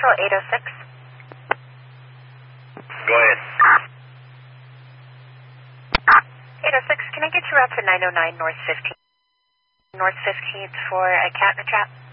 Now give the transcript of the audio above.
Central 806. Go ahead. 806, can I get you out to 909 North 15th for a cat in a trap?